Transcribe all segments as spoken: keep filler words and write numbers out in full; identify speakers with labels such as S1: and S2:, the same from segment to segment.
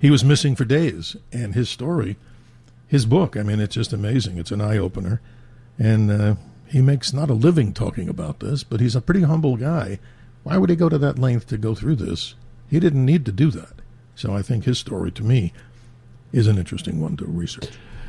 S1: he was missing for days. And his story, his book, I mean, it's just amazing. It's an eye-opener. And uh, he makes not a living talking about this, but he's a pretty humble guy. Why would he go to that length to go through this? He didn't need to do that. So I think his story, to me, is an interesting one to research.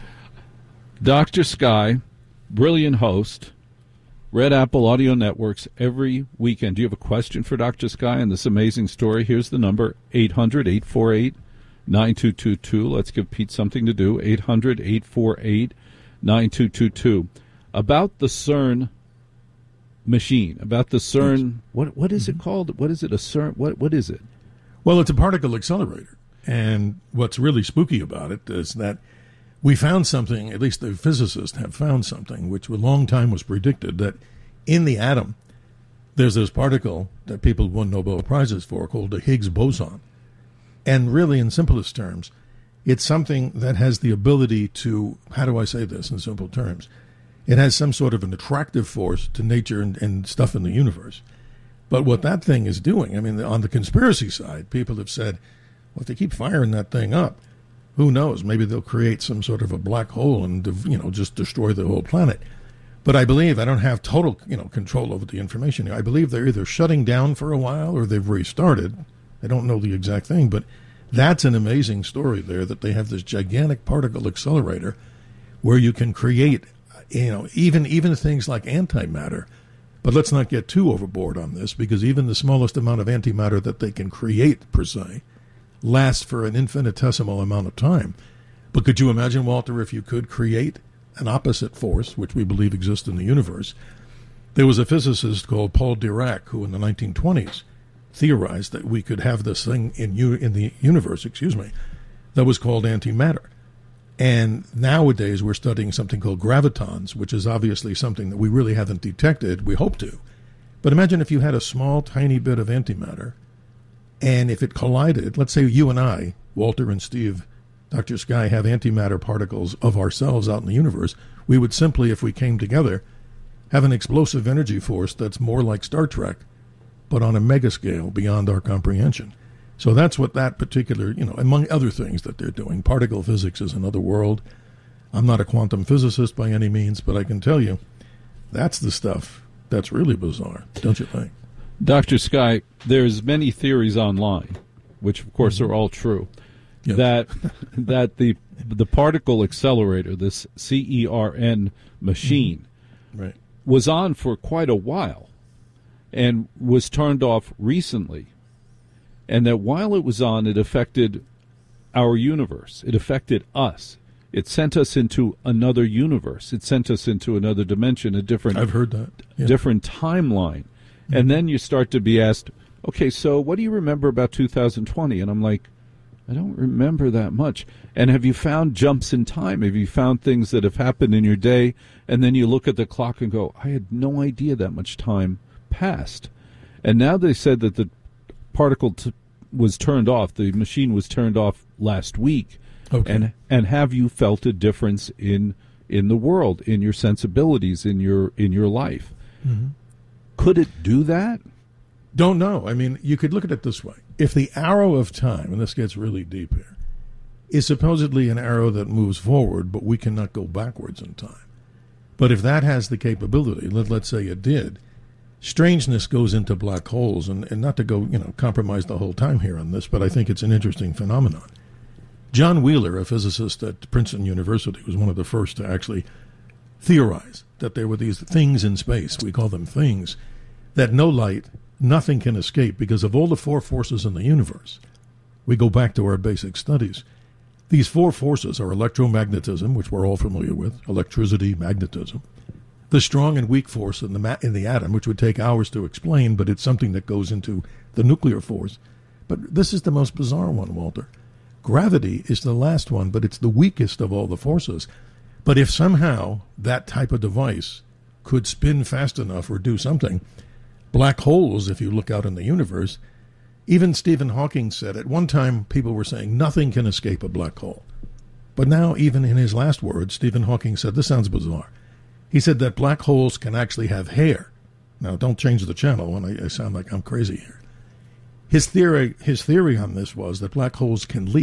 S2: Doctor Sky, brilliant host, Red Apple Audio Networks every weekend. Do you have a question for Doctor Sky and this amazing story? Here's the number, eight hundred, eight four eight, nine two two two. Let's give Pete something to do, eight hundred, eight four eight, nine two two two. About the CERN machine, about the CERN, yes. what what is mm-hmm. it called? What is it, a CERN, what what is it?
S1: Well, it's a particle accelerator. And what's really spooky about it is that we found something, at least the physicists have found something, which a long time was predicted, that in the atom, there's this particle that people won Nobel Prizes for called the Higgs boson. And really, in simplest terms, it's something that has the ability to, how do I say this in simple terms? It has some sort of an attractive force to nature and, and stuff in the universe. But what that thing is doing, I mean, on the conspiracy side, people have said, well, if they keep firing that thing up, who knows? Maybe they'll create some sort of a black hole and, you know, just destroy the whole planet. But I believe, I don't have total, you know, control over the information. I believe they're either shutting down for a while or they've restarted. I don't know the exact thing, but that's an amazing story there, that they have this gigantic particle accelerator where you can create, you know, even even things like antimatter. But let's not get too overboard on this, because even the smallest amount of antimatter that they can create, per se, lasts for an infinitesimal amount of time. But could you imagine, Walter, if you could create an opposite force, which we believe exists in the universe? There was a physicist called Paul Dirac who in the nineteen twenties theorized that we could have this thing in u- in the universe, excuse me, that was called antimatter. And nowadays we're studying something called gravitons, which is obviously something that we really haven't detected. We hope to. But imagine if you had a small, tiny bit of antimatter, and if it collided, let's say you and I, Walter and Steve, Doctor Sky, have antimatter particles of ourselves out in the universe, we would simply, if we came together, have an explosive energy force that's more like Star Trek, but on a mega scale beyond our comprehension. So that's what that particular, you know, among other things that they're doing. Particle physics is another world. I'm not a quantum physicist by any means, but I can tell you that's the stuff that's really bizarre, don't you think?
S2: Doctor Sky, there's many theories online, which of course are all true, yes. that that the the particle accelerator, this CERN machine,
S1: mm-hmm. right.
S2: was on for quite a while and was turned off recently. And that while it was on, it affected our universe. It affected us. It sent us into another universe. It sent us into another dimension, a different
S1: I've heard that. Yeah.
S2: different timeline. Mm-hmm. And then you start to be asked, okay, so what do you remember about two thousand twenty? And I'm like, I don't remember that much. And have you found jumps in time? Have you found things that have happened in your day? And then you look at the clock and go, I had no idea that much time passed. And now they said that the particle t- was turned off, the machine was turned off last week.
S1: Okay.
S2: And and have you felt a difference in in the world, in your sensibilities, in your in your life?
S1: Mm-hmm.
S2: Could it do that?
S1: Don't know. I mean, you could look at it this way. If the arrow of time, and this gets really deep here, is supposedly an arrow that moves forward, but we cannot go backwards in time. But if that has the capability, let, let's say it did, strangeness goes into black holes, and, and not to go, you know, compromise the whole time here on this, but I think it's an interesting phenomenon. John Wheeler, a physicist at Princeton University, was one of the first to actually theorize that there were these things in space, we call them things, that no light, nothing can escape because of all the four forces in the universe. We go back to our basic studies. These four forces are electromagnetism, which we're all familiar with, electricity, magnetism, the strong and weak force in the ma- in the atom, which would take hours to explain, but it's something that goes into the nuclear force. But this is the most bizarre one, Walter. Gravity is the last one, but it's the weakest of all the forces. But if somehow that type of device could spin fast enough or do something, black holes, if you look out in the universe, even Stephen Hawking said at one time people were saying nothing can escape a black hole. But now, even in his last words, Stephen Hawking said, this sounds bizarre. He said that black holes can actually have hair. Now, don't change the channel when I, I sound like I'm crazy here. His theory, his theory on this was that black holes can leak.